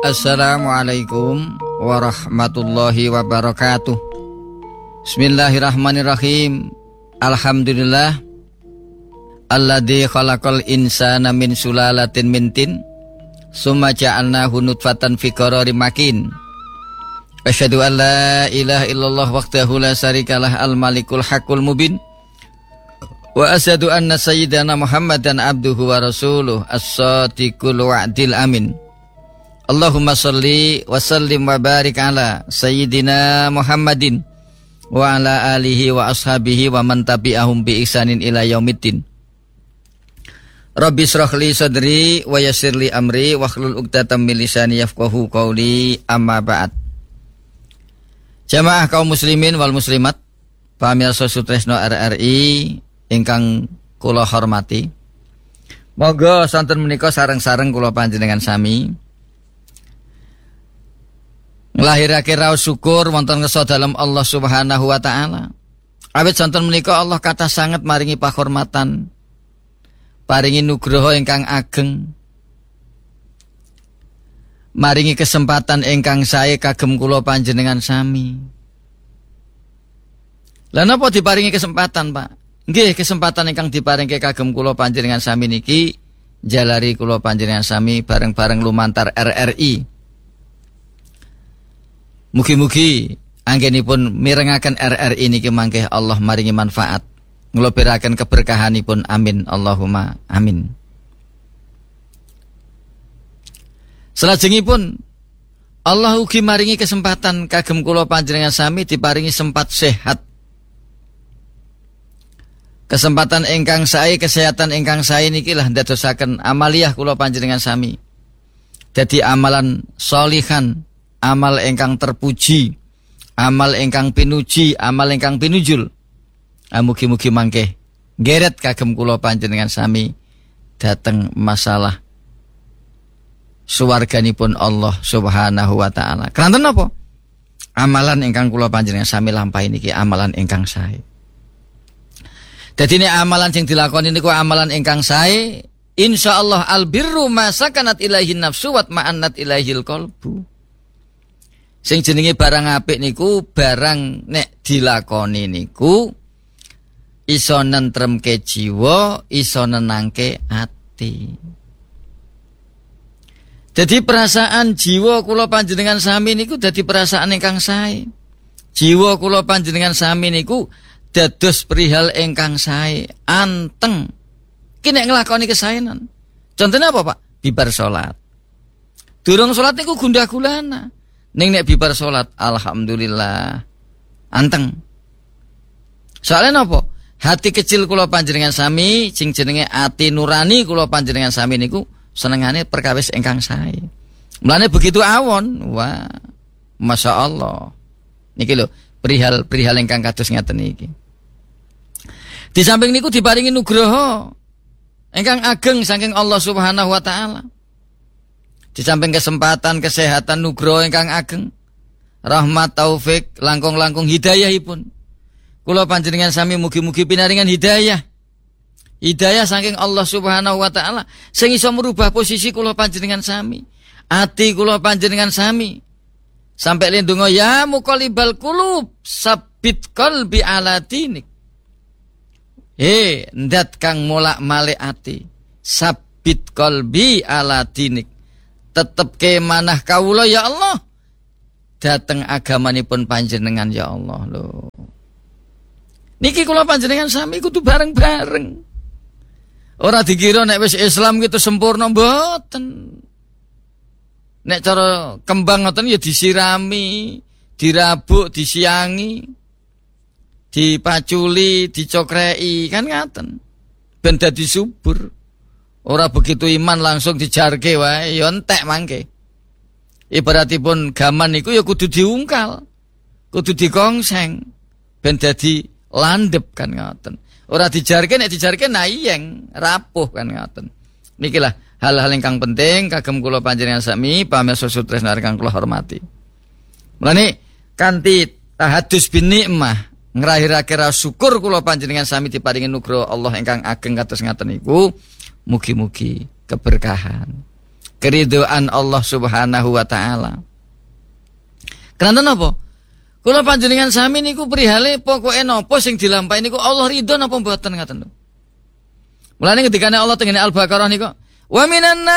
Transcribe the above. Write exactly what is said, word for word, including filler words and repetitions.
Assalamualaikum warahmatullahi wabarakatuh. Bismillahirrahmanirrahim. Alhamdulillah alladzi khalaqal insana min sulalatin min tin summa ja'alnahu nutfatan fi qararin makin. Asyhadu an la ilaha illallah wahdahu la syarikalah al-malikul haqqul mubin. Wa asyhadu anna sayyidana Muhammadan abduhu wa rasuluh as-sadiqul wa'dil amin. Allahumma salli wa sallim wa barik ala sayyidina Muhammadin wa ala alihi wa ashabihi wa man tabi'ahum bi ihsanin ila yaumiddin. Rabbi shrah li sadri wa yassir li amri wahlul 'uqdatam min lisani yafqahu qawli, amma ba'd. Jamaah kaum muslimin wal muslimat, pamirsa Sutresno R R I ingkang kula hormati. Monggo santen menika sareng-sareng kula panjenengan sami nglahirake raos syukur wonten ngersa dalem Allah Subhanahu wa taala. Awit sonten menika Allah kathah sanget maringi pahormatan, paringi nugraha ingkang ageng, maringi kesempatan ingkang sae kagem kula panjenengan sami. Lah napa diparingi kesempatan, Pak? Nggih, kesempatan ingkang diparingke kagem kula panjenengan sami niki jalari kula panjenengan sami bareng-bareng lumantar R R I. Mugi-mugi anggenipun mirengaken R R I niki mangke Allah maringi manfaat, nglopiraken keberkahanipun, amin Allahumma amin. Salajengipun Allah ugi maringi kesempatan kagem kula panjenengan sami diparingi sempat sehat. Kesempatan ingkang sae, kesehatan ingkang sae niki lah ndadosaken amaliyah kula panjenengan sami dadi amalan sholihan, amal ingkang terpuji, amal ingkang pinuji, amal ingkang pinujul. Mugi-mugi mangke nggeret kagem kula panjenengan sami dateng masalah suwarganipun Allah Subhanahu wa taala. Keranten napa? Amalan ingkang kula panjenengan sami lampahi niki amalan ingkang sae. Dadi nek amalan sing dilakoni niku amalan ingkang sae, insyaallah albirru ma sakanat ilaihin nafsu wa ma'annat ilaihil qalbu. Sing jenenge barang apik niku barang nek dilakoni niku iso nentremke jiwa, iso nenangke ati. Jadi perasaan jiwa kula panjenengan sami niku dadi perasaan ingkang sae. Jiwa kula panjenengan sami niku dados perihal ingkang sae, anteng. Ki nek nglakoni kesaenan. Contohnya apa, Pak? Bibar salat. Durung salat niku gundah gulana. Ning nek bibar salat, alhamdulillah anteng. Soalnya napa? Hati kecil kula panjenengan sami, sing jenenge ati nurani kula panjenengan sami niku senengane perkawis ingkang sae. Mulane begitu awon, wah, masya Allah. Niki lho, perihal-perihal ingkang kados ngaten niki. Di samping niku diparingi nugraha ingkang ageng saking Allah Subhanahu wa taala. Di samping kesempatan, kesehatan, nugraha ingkang ageng, rahmat, taufik, langkung-langkung hidayahipun, kula panjenengan sami mugi-mugi pinaringan hidayah. Hidayah saking Allah Subhanahu wa taala sing iso merubah posisi kula panjenengan sami, ati kula panjenengan sami. Sampai lindungo ya muqallibal qulub, sabbit qalbi ala dinik. He, ndat kang molak-malik ati, sabbit qalbi ala dinik. Tetep ke manah kawula ya Allah dateng agamanipun panjenengan ya Allah lho. Niki kula panjenengan sami kudu bareng-bareng. Ora dikira nek wis Islam gitu sempurna, mboten. Nek cara kembang ngoten ya disirami, dirabuk, disiangi, dipaculi, dicokrei, kan ngaten. Ben dadi subur. Ora begitu iman langsung dijarke wae, ya entek mangke. Ibaratipun gaman niku ya kudu diungkal, kudu digongseng, ben dadi landhep kan ngoten. Ora dijarke, nek dijarke nayeng, rapuh kan ngoten. Nikilah hal-hal ingkang penting kagem kula panjenengan sami pamirsa Sutresna ingkang kula hormati. Mulane kanthi tahadus bin nikmah ngrahirake rasa syukur kula panjenengan sami diparingi nugraha Allah ingkang ageng kados ngaten niku, mugi-mugi keberkahan, Keridhaan Allah Subhanahu wa taala. Karena napa? Kula panjenengan sami niku prihale pokoke napa sing dilampahi niku Allah ridho napa mboten ngaten lho. Mulane ketikane Allah tengene Al-Baqarah niku wa minan